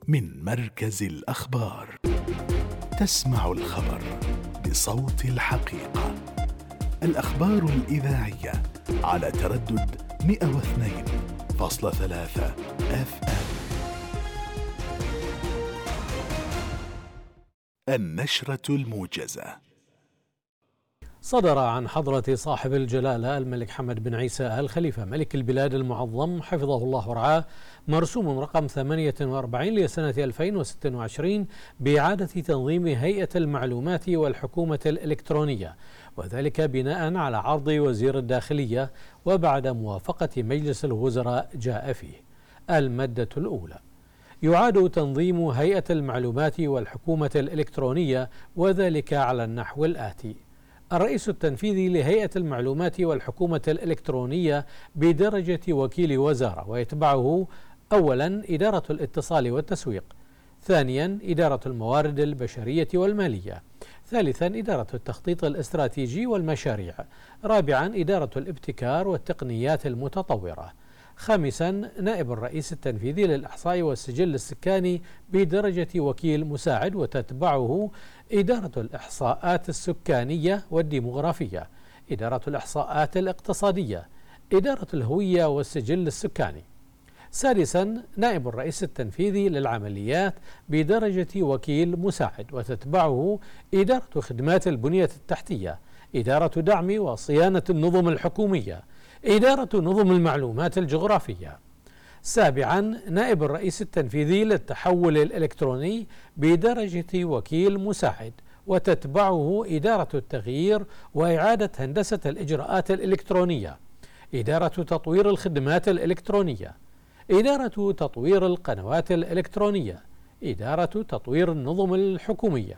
من مركز الأخبار. تسمع الخبر بصوت الحقيقة. الأخبار الإذاعية على تردد 102.3 FM. النشرة الموجزة. صدر عن حضرة صاحب الجلالة الملك حمد بن عيسى آل خليفة ملك البلاد المعظم حفظه الله ورعاه مرسوم رقم 48 لسنة 2026 بإعادة تنظيم هيئة المعلومات والحكومة الإلكترونية، وذلك بناء على عرض وزير الداخلية وبعد موافقة مجلس الوزراء جاء فيه. المادة الأولى: يعاد تنظيم هيئة المعلومات والحكومة الإلكترونية، وذلك على النحو الآتي: الرئيس التنفيذي لهيئة المعلومات والحكومة الإلكترونية بدرجة وكيل وزارة، ويتبعه أولا إدارة الاتصال والتسويق، ثانيا إدارة الموارد البشرية والمالية، ثالثا إدارة التخطيط الاستراتيجي والمشاريع، رابعا إدارة الابتكار والتقنيات المتطورة، خامسا نائب الرئيس التنفيذي للإحصاء والسجل السكاني بدرجة وكيل مساعد، وتتبعه إدارة الإحصاءات السكانية والديمغرافية، إدارة الإحصاءات الاقتصادية، إدارة الهوية والسجل السكاني. سادسا نائب الرئيس التنفيذي للعمليات بدرجة وكيل مساعد، وتتبعه إدارة خدمات البنية التحتية، إدارة دعم وصيانة النظم الحكومية، إدارة نظم المعلومات الجغرافية. سابعا نائب الرئيس التنفيذي للتحول الإلكتروني بدرجة وكيل مساعد، وتتبعه إدارة التغيير وإعادة هندسة الإجراءات الإلكترونية، إدارة تطوير الخدمات الإلكترونية، إدارة تطوير القنوات الإلكترونية، إدارة تطوير النظم الحكومية.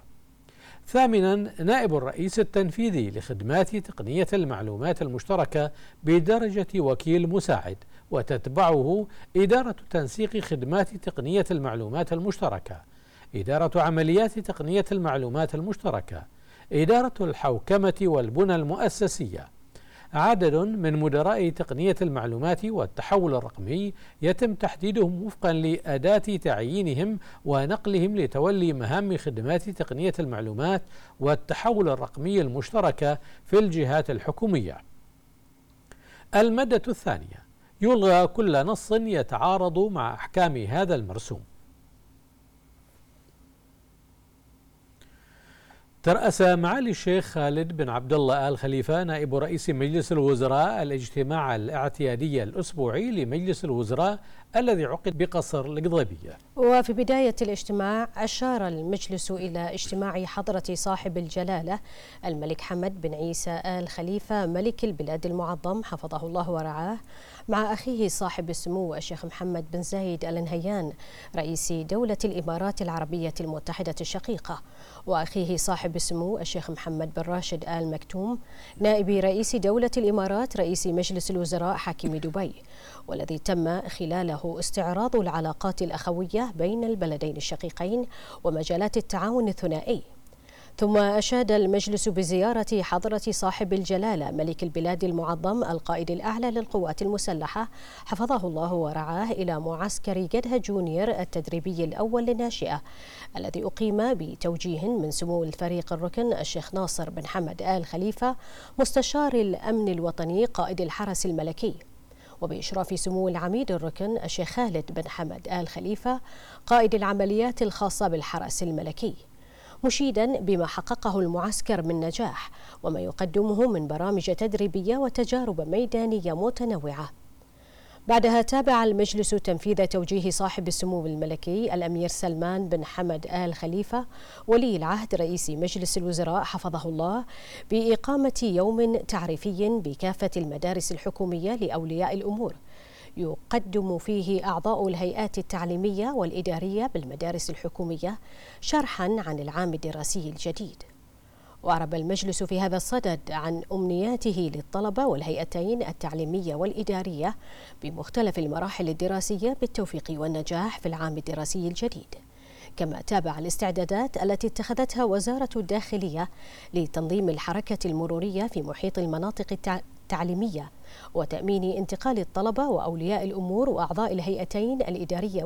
ثامنا نائب الرئيس التنفيذي لخدمات تقنية المعلومات المشتركة بدرجة وكيل مساعد، وتتبعه إدارة تنسيق خدمات تقنية المعلومات المشتركة، إدارة عمليات تقنية المعلومات المشتركة، إدارة الحوكمة والبنى المؤسسية. عدد من مدراء تقنية المعلومات والتحول الرقمي يتم تحديدهم وفقا لأداة تعيينهم ونقلهم لتولي مهام خدمات تقنية المعلومات والتحول الرقمي المشتركة في الجهات الحكومية. المادة الثانية: يلغى كل نص يتعارض مع أحكام هذا المرسوم. ترأس معالي الشيخ خالد بن عبد الله آل خليفة نائب رئيس مجلس الوزراء الاجتماع الاعتيادي الأسبوعي لمجلس الوزراء الذي عقد بقصر القضيبية. وفي بداية الاجتماع أشار المجلس إلى اجتماع حضرة صاحب الجلالة الملك حمد بن عيسى آل خليفة ملك البلاد المعظم حفظه الله ورعاه مع أخيه صاحب السمو الشيخ محمد بن زايد آل نهيان رئيس دولة الإمارات العربية المتحدة الشقيقة، وأخيه صاحب السمو الشيخ محمد بن راشد آل مكتوم نائب رئيس دولة الإمارات رئيس مجلس الوزراء حاكم دبي، والذي تم خلاله استعراض العلاقات الأخوية بين البلدين الشقيقين ومجالات التعاون الثنائي. ثم أشاد المجلس بزيارة حضرة صاحب الجلالة ملك البلاد المعظم القائد الأعلى للقوات المسلحة حفظه الله ورعاه إلى معسكر جدة جونيور التدريبي الأول للناشئة، الذي أقيم بتوجيه من سمو الفريق الركن الشيخ ناصر بن حمد آل خليفة مستشار الأمن الوطني قائد الحرس الملكي، وبإشراف سمو العميد الركن الشيخ خالد بن حمد آل خليفة قائد العمليات الخاصة بالحرس الملكي، مشيدا بما حققه المعسكر من نجاح وما يقدمه من برامج تدريبية وتجارب ميدانية متنوعة. بعدها تابع المجلس تنفيذ توجيه صاحب السمو الملكي الأمير سلمان بن حمد آل خليفة ولي العهد رئيس مجلس الوزراء حفظه الله بإقامة يوم تعريفي بكافة المدارس الحكومية لأولياء الأمور، يقدم فيه أعضاء الهيئات التعليمية والإدارية بالمدارس الحكومية شرحا عن العام الدراسي الجديد. وأعرب المجلس في هذا الصدد عن أمنياته للطلبة والهيئتين التعليمية والإدارية بمختلف المراحل الدراسية بالتوفيق والنجاح في العام الدراسي الجديد. كما تابع الاستعدادات التي اتخذتها وزارة الداخلية لتنظيم الحركة المرورية في محيط المناطق التعليمية وتأمين انتقال الطلبة وأولياء الأمور وأعضاء الهيئتين الإدارية